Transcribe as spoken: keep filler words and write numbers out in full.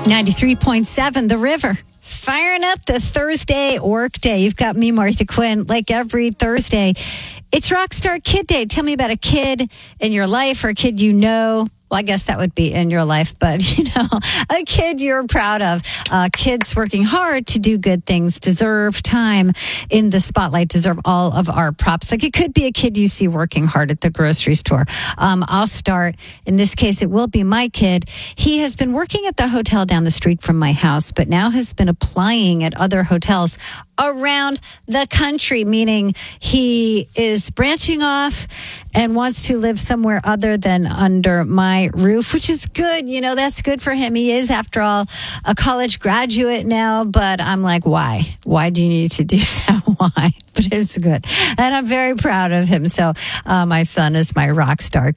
ninety-three point seven The River. Firing up the Thursday work day. You've got me, Martha Quinn, like every Thursday. It's Rockstar Kid Day. Tell me about a kid in your life or a kid you know. Well, I guess that would be in your life, but, you know, a kid you're proud of. Uh, kids working hard to do good things deserve time in the spotlight, deserve all of our props. Like it could be a kid you see working hard at the grocery store. Um, I'll start. In this case, it will be my kid. He has been working at the hotel down the street from my house, but now has been applying at other hotels around the country, meaning he is branching off and wants to live somewhere other than under my roof, which is good. You know, that's good for him. He is, after all, a college graduate now, but I'm like, why? Why do you need to do that? Why? But it's good. And I'm very proud of him. So uh, my son is my rock star